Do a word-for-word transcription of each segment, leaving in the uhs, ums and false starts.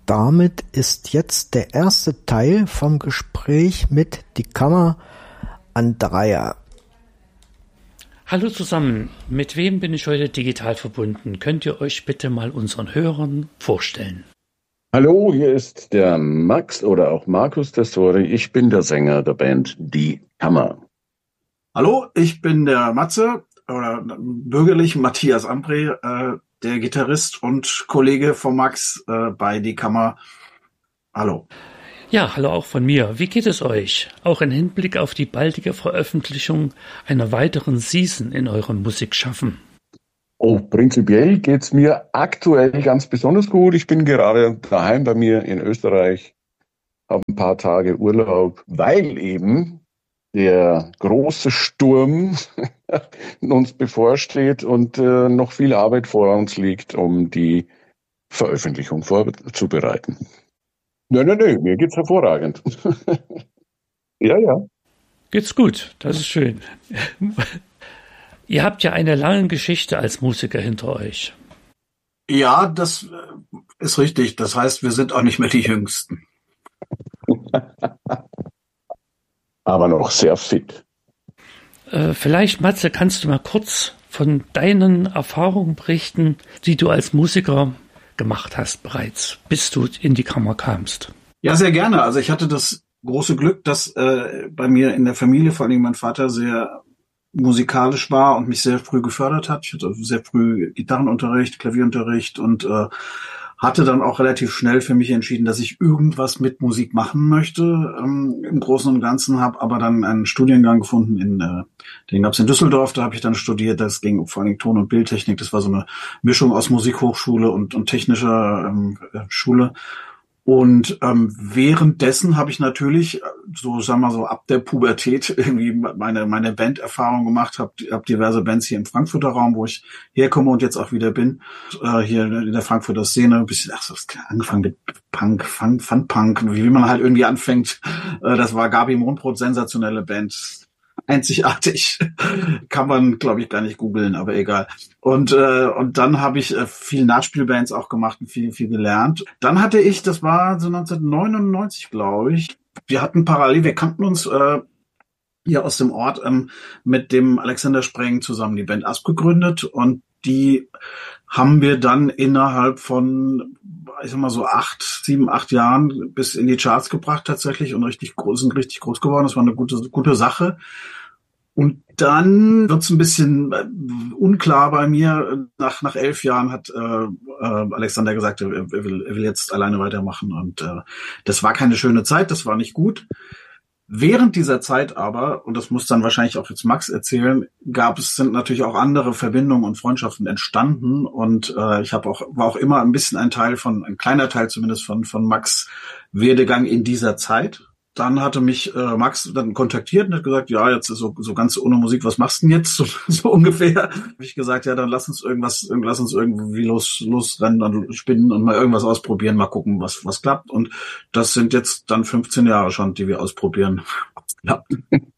damit ist jetzt der erste Teil vom Gespräch mit die Kammer Andrea. Hallo zusammen, mit wem bin ich heute digital verbunden? Könnt ihr euch bitte mal unseren Hörern vorstellen? Hallo, hier ist der Max oder auch Markus Testori. Ich bin der Sänger der Band Die Kammer. Hallo, ich bin der Matze oder bürgerlich Matthias Ambre, äh, der Gitarrist und Kollege von Max äh, bei Die Kammer. Hallo. Ja, hallo auch von mir. Wie geht es euch? Auch im Hinblick auf die baldige Veröffentlichung einer weiteren Season in eurem Musikschaffen. Oh, prinzipiell geht's mir aktuell ganz besonders gut. Ich bin gerade daheim bei mir in Österreich, habe ein paar Tage Urlaub, weil eben der große Sturm uns bevorsteht und äh, noch viel Arbeit vor uns liegt, um die Veröffentlichung vorzubereiten. Nein, nein, nein, mir geht's hervorragend. Ja, ja. Geht's gut, das ist schön. Ihr habt ja eine lange Geschichte als Musiker hinter euch. Ja, das ist richtig. Das heißt, wir sind auch nicht mehr die Jüngsten. Aber noch sehr fit. Äh, vielleicht, Matze, kannst du mal kurz von deinen Erfahrungen berichten, die du als Musiker gemacht hast bereits, bis du in die Kammer kamst. Ja, sehr gerne. Also ich hatte das große Glück, dass äh, bei mir in der Familie, vor allem mein Vater, sehr musikalisch war und mich sehr früh gefördert hat. Ich hatte sehr früh Gitarrenunterricht, Klavierunterricht und äh, hatte dann auch relativ schnell für mich entschieden, dass ich irgendwas mit Musik machen möchte. Ähm, Im Großen und Ganzen habe aber dann einen Studiengang gefunden, in äh, den gab es in Düsseldorf, da habe ich dann studiert. Das ging vor allem Ton- und Bildtechnik. Das war so eine Mischung aus Musikhochschule und, und technischer ähm, Schule. Und ähm, währenddessen habe ich natürlich, so sagen wir mal so ab der Pubertät irgendwie meine meine Banderfahrung gemacht, habe hab diverse Bands hier im Frankfurter Raum, wo ich herkomme und jetzt auch wieder bin, äh, hier in der Frankfurter Szene, ein bisschen, ach so, angefangen mit Punk, Fun, Fun Punk, wie man halt irgendwie anfängt. Äh, das war Gabi Mondbrot, sensationelle Band. Einzigartig. Kann man, glaube ich, gar nicht googeln, aber egal. Und äh, und dann habe ich äh, viel Nachspielbands auch gemacht und viel, viel gelernt. Dann hatte ich, das war so neunzehnhundertneunundneunzig, glaube ich, wir hatten parallel, wir kannten uns äh, hier aus dem Ort ähm, mit dem Alexander Spreng zusammen die Band Asp gegründet und die haben wir dann innerhalb von, ich sag mal so acht, sieben, acht Jahren bis in die Charts gebracht tatsächlich und richtig groß, sind richtig groß geworden. Das war eine gute, gute Sache. Und dann wird's ein bisschen unklar bei mir. Nach nach elf Jahren hat äh, äh, Alexander gesagt, er will, er will jetzt alleine weitermachen. Und äh, das war keine schöne Zeit, das war nicht gut. Während dieser Zeit aber, und das muss dann wahrscheinlich auch jetzt Max erzählen, gab es sind natürlich auch andere Verbindungen und Freundschaften entstanden. Und äh, ich habe auch war auch immer ein bisschen ein Teil von, ein kleiner Teil zumindest von von Max' Werdegang in dieser Zeit. Dann hatte mich äh, Max dann kontaktiert und hat gesagt, ja, jetzt ist so, so ganz ohne Musik, was machst du denn jetzt? So, so ungefähr. Habe ich gesagt, ja, dann lass uns irgendwas, lass uns irgendwie los, losrennen und spinnen und mal irgendwas ausprobieren, mal gucken, was, was klappt. Und das sind jetzt dann fünfzehn Jahre schon, die wir ausprobieren. Ja.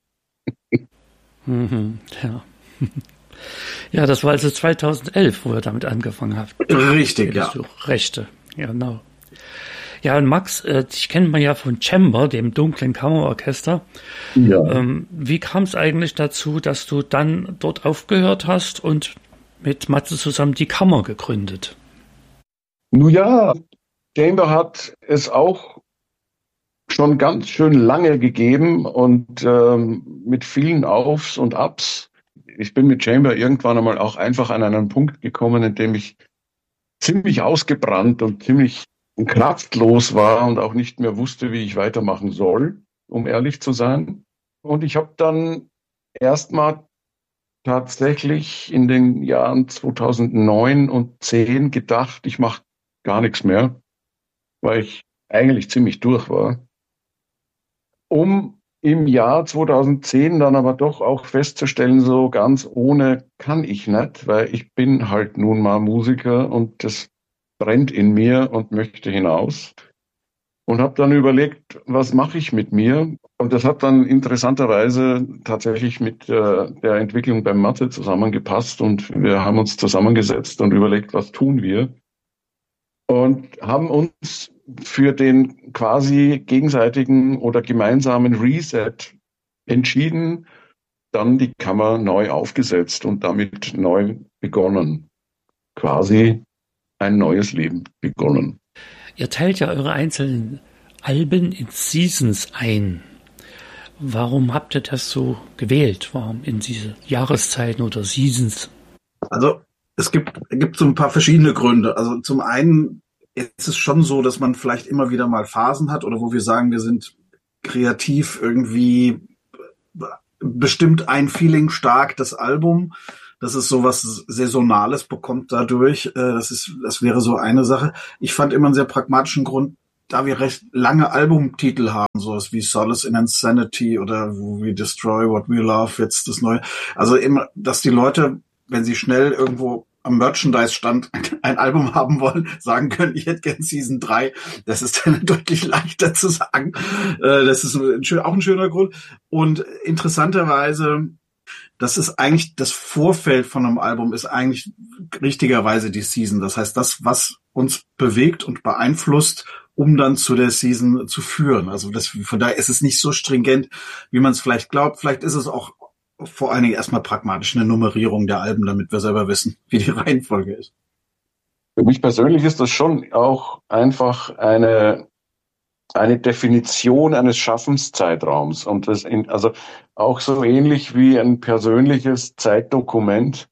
Mhm, ja. Ja, das war also zweitausendelf, wo ihr damit angefangen habt. Richtig, ja. Rechte, ja, genau. Ja, und Max, äh, dich kennt man ja von Chamber, dem dunklen Kammerorchester. Ja. Ähm, wie kam es eigentlich dazu, dass du dann dort aufgehört hast und mit Matze zusammen die Kammer gegründet? Nun ja, Chamber hat es auch schon ganz schön lange gegeben und ähm, mit vielen Aufs und Abs. Ich bin mit Chamber irgendwann einmal auch einfach an einen Punkt gekommen, in dem ich ziemlich ausgebrannt und ziemlich kraftlos war und auch nicht mehr wusste, wie ich weitermachen soll, um ehrlich zu sein. Und ich habe dann erstmal tatsächlich in den Jahren zweitausendneun und zehn gedacht, ich mache gar nichts mehr, weil ich eigentlich ziemlich durch war. Um im Jahr zweitausendzehn dann aber doch auch festzustellen, so ganz ohne kann ich nicht, weil ich bin halt nun mal Musiker und das brennt in mir und möchte hinaus. Und habe dann überlegt, was mache ich mit mir? Und das hat dann interessanterweise tatsächlich mit äh, der Entwicklung beim Mathe zusammengepasst. Und wir haben uns zusammengesetzt und überlegt, was tun wir? Und haben uns für den quasi gegenseitigen oder gemeinsamen Reset entschieden, dann die Kammer neu aufgesetzt und damit neu begonnen. Quasi ein neues Leben begonnen. Ihr teilt ja eure einzelnen Alben in Seasons ein. Warum habt ihr das so gewählt? Warum in diese Jahreszeiten oder Seasons? Also es gibt, es gibt so ein paar verschiedene Gründe. Also zum einen ist es schon so, dass man vielleicht immer wieder mal Phasen hat oder wo wir sagen, wir sind kreativ irgendwie bestimmt ein Feeling stark, das Album. Das ist so was Saisonales bekommt dadurch. Das ist, das wäre so eine Sache. Ich fand immer einen sehr pragmatischen Grund, da wir recht lange Albumtitel haben, sowas wie Solace in Insanity oder We Destroy What We Love, jetzt das neue. Also immer, dass die Leute, wenn sie schnell irgendwo am Merchandise-Stand ein Album haben wollen, sagen können, ich hätte gern Season drei. Das ist dann deutlich leichter zu sagen. Das ist ein schön, auch ein schöner Grund. Und interessanterweise, das ist eigentlich, das Vorfeld von einem Album ist eigentlich richtigerweise die Season. Das heißt, das, was uns bewegt und beeinflusst, um dann zu der Season zu führen. Also das, von daher ist es nicht so stringent, wie man es vielleicht glaubt. Vielleicht ist es auch vor allen Dingen erstmal pragmatisch eine Nummerierung der Alben, damit wir selber wissen, wie die Reihenfolge ist. Für mich persönlich ist das schon auch einfach eine, eine Definition eines Schaffenszeitraums. Und das in, also auch so ähnlich wie ein persönliches Zeitdokument,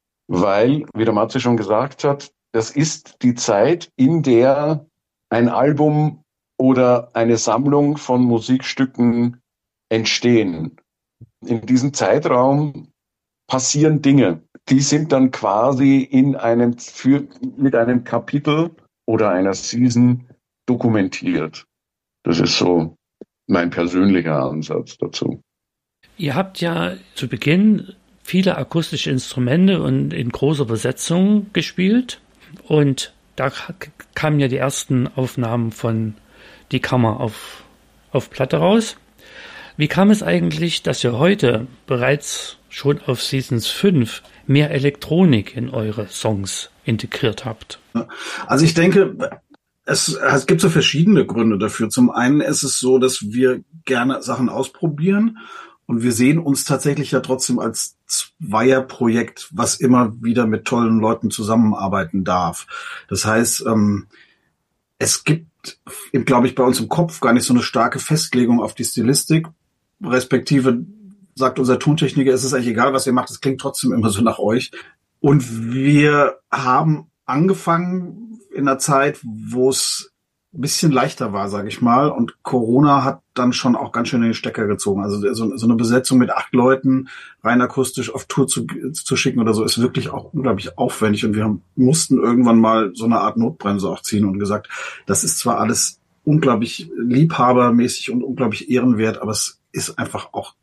weil, wie der Matze schon gesagt hat, das ist die Zeit, in der ein Album oder eine Sammlung von Musikstücken entstehen. In diesem Zeitraum passieren Dinge, die sind dann quasi in einem, für, mit einem Kapitel oder einer Season dokumentiert. Das ist so mein persönlicher Ansatz dazu. Ihr habt ja zu Beginn viele akustische Instrumente und in großer Besetzung gespielt und da kamen ja die ersten Aufnahmen von Die Kammer auf, auf Platte raus. Wie kam es eigentlich, dass ihr heute bereits schon auf Seasons fünf mehr Elektronik in eure Songs integriert habt? Also ich denke, es, es gibt so verschiedene Gründe dafür. Zum einen ist es so, dass wir gerne Sachen ausprobieren und wir sehen uns tatsächlich ja trotzdem als Zweierprojekt, was immer wieder mit tollen Leuten zusammenarbeiten darf. Das heißt, ähm, es gibt, glaube ich, bei uns im Kopf gar nicht so eine starke Festlegung auf die Stilistik, respektive sagt unser Tontechniker, es ist eigentlich egal, was ihr macht, es klingt trotzdem immer so nach euch. Und wir haben angefangen in einer Zeit, wo es ein bisschen leichter war, sage ich mal. Und Corona hat dann schon auch ganz schön in den Stecker gezogen. Also so, so eine Besetzung mit acht Leuten rein akustisch auf Tour zu, zu schicken oder so ist wirklich auch unglaublich aufwendig. Und wir haben, mussten irgendwann mal so eine Art Notbremse auch ziehen und gesagt, das ist zwar alles unglaublich liebhabermäßig und unglaublich ehrenwert, aber es ist einfach auch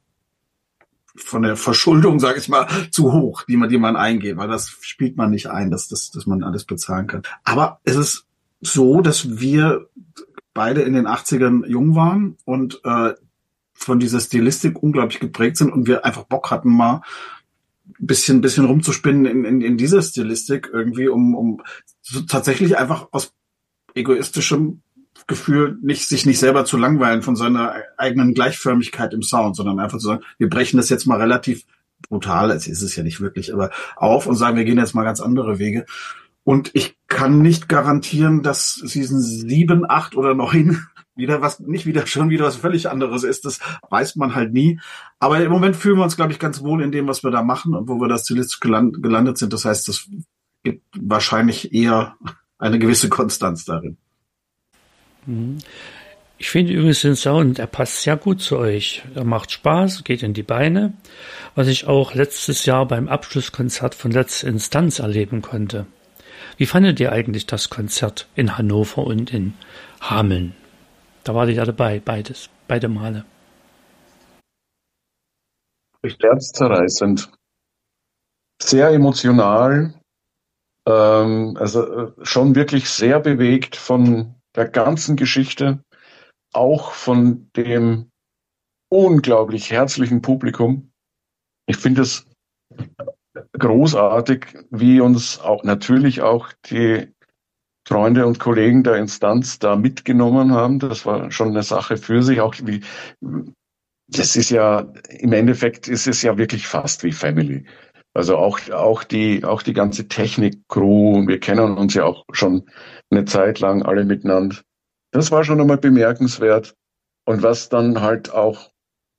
von der Verschuldung, sage ich mal, zu hoch, die man, die man eingeht, weil das spielt man nicht ein, dass, dass, dass man alles bezahlen kann. Aber es ist so, dass wir beide in den achtzigern jung waren und äh, von dieser Stilistik unglaublich geprägt sind und wir einfach Bock hatten, mal ein bisschen, bisschen rumzuspinnen in, in, in dieser Stilistik irgendwie, um, um so tatsächlich einfach aus egoistischem Gefühl, nicht, sich nicht selber zu langweilen von seiner eigenen Gleichförmigkeit im Sound, sondern einfach zu sagen, wir brechen das jetzt mal relativ brutal, es ist es ja nicht wirklich, aber auf und sagen, wir gehen jetzt mal ganz andere Wege. Und ich kann nicht garantieren, dass Season sieben, acht oder neun wieder was, nicht wieder schon wieder was völlig anderes ist. Das weiß man halt nie. Aber im Moment fühlen wir uns, glaube ich, ganz wohl in dem, was wir da machen und wo wir da stilistisch geland, gelandet sind. Das heißt, es gibt wahrscheinlich eher eine gewisse Konstanz darin. Ich finde übrigens den Sound, der passt sehr gut zu euch. Er macht Spaß, geht in die Beine, was ich auch letztes Jahr beim Abschlusskonzert von Letzte Instanz erleben konnte. Wie fandet ihr eigentlich das Konzert in Hannover und in Hameln? Da war ich ja dabei, beides, beide Male. Herzzerreißend. Sehr emotional, ähm, also schon wirklich sehr bewegt von der ganzen Geschichte, auch von dem unglaublich herzlichen Publikum. Ich finde es großartig, wie uns auch natürlich auch die Freunde und Kollegen der Instanz da mitgenommen haben. Das war schon eine Sache für sich. Auch wie, das ist ja, im Endeffekt ist es ja wirklich fast wie Family. Also auch, auch die, auch die ganze Technik-Crew. Wir kennen uns ja auch schon eine Zeit lang alle miteinander. Das war schon einmal bemerkenswert. Und was dann halt auch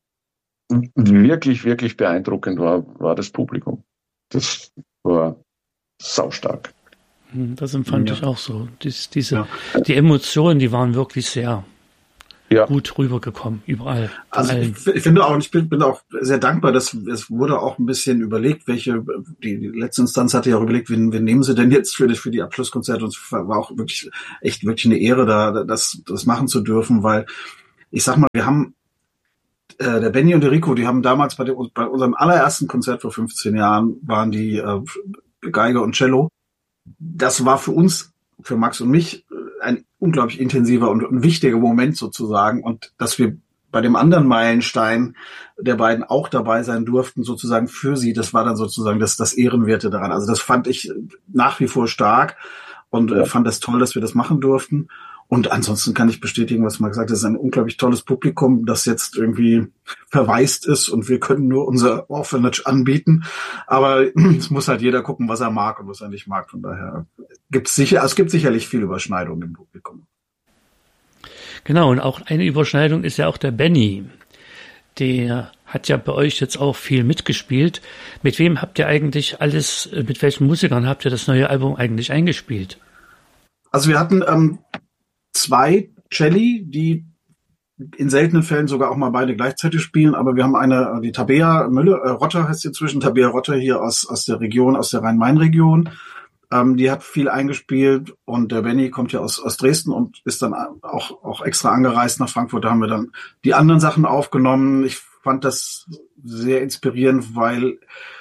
wirklich, wirklich beeindruckend war, war das Publikum. Das war saustark. Das empfand ja. ich auch so. Dies, diese, ja. Die Emotionen, die waren wirklich sehr ja. gut rübergekommen, überall. Also ich, ich finde auch, und ich bin, bin auch sehr dankbar, dass es wurde auch ein bisschen überlegt, welche, die, die letzte Instanz hatte ja auch überlegt, wen, wen nehmen sie denn jetzt für die, für die Abschlusskonzerte, und es war auch wirklich, echt wirklich eine Ehre, da, das, das machen zu dürfen, weil, ich sag mal, wir haben, äh, der Benny und der Rico, die haben damals bei, dem, bei unserem allerersten Konzert vor fünfzehn Jahren, waren die äh, Geige und Cello. Das war für uns, für Max und mich, ein unglaublich intensiver und ein wichtiger Moment sozusagen. Und dass wir bei dem anderen Meilenstein der beiden auch dabei sein durften, sozusagen für sie, das war dann sozusagen das, das Ehrenwerte daran. Also das fand ich nach wie vor stark und ja. fand das toll, dass wir das machen durften. Und ansonsten kann ich bestätigen, was Max sagt, es ist ein unglaublich tolles Publikum, das jetzt irgendwie verwaist ist und wir können nur unser Orphanage anbieten. Aber es muss halt jeder gucken, was er mag und was er nicht mag. Von daher gibt es sicher, es gibt sicherlich viel Überschneidung im Publikum. Genau, und auch eine Überschneidung ist ja auch der Benny. Der hat ja bei euch jetzt auch viel mitgespielt. Mit wem habt ihr eigentlich alles, mit welchen Musikern habt ihr das neue Album eigentlich eingespielt? Also wir hatten ähm, zwei Celli, die in seltenen Fällen sogar auch mal beide gleichzeitig spielen, aber wir haben eine, die Tabea Müller, äh, Rotter heißt sie inzwischen, Tabea Rotter hier aus, aus der Region, aus der Rhein-Main-Region. Ähm, die hat viel eingespielt und der Benny kommt ja aus, aus Dresden und ist dann auch, auch extra angereist nach Frankfurt. Da haben wir dann die anderen Sachen aufgenommen. Ich fand das sehr inspirierend, weil,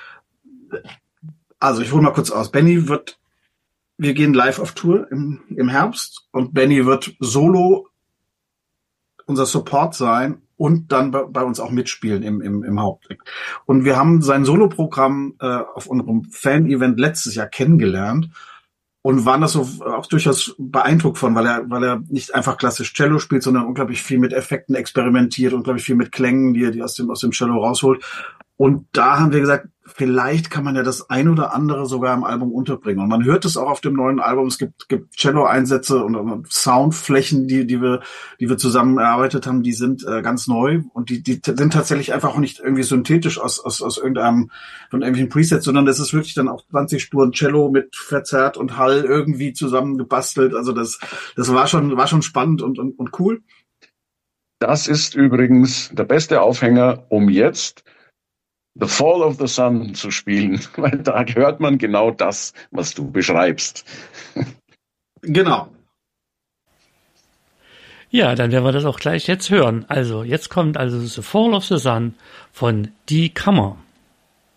also ich hole mal kurz aus. Benny wird Wir gehen live auf Tour im, im Herbst und Benny wird solo unser Support sein und dann bei, bei uns auch mitspielen im, im, im Hauptdeck. Und wir haben sein Soloprogramm äh, auf unserem Fan-Event letztes Jahr kennengelernt und waren das so auch durchaus beeindruckt von, weil er, weil er nicht einfach klassisch Cello spielt, sondern unglaublich viel mit Effekten experimentiert, unglaublich viel mit Klängen, die er die aus dem, aus dem Cello rausholt. Und da haben wir gesagt, vielleicht kann man ja das ein oder andere sogar im Album unterbringen. Und man hört es auch auf dem neuen Album. Es gibt, gibt Cello-Einsätze und, und Soundflächen, die, die wir, die wir zusammen erarbeitet haben, die sind äh, ganz neu und die, die sind tatsächlich einfach auch nicht irgendwie synthetisch aus, aus, aus irgendeinem, von irgendwelchen Presets, sondern das ist wirklich dann auch zwanzig Spuren Cello mit Verzerrt und Hall irgendwie zusammengebastelt. Also das, das war schon, war schon spannend und, und, und cool. Das ist übrigens der beste Aufhänger, um jetzt The Fall of the Sun zu spielen, weil da hört man genau das, was du beschreibst. Genau. Ja, dann werden wir das auch gleich jetzt hören. Also, jetzt kommt also The Fall of the Sun von Die Kammer.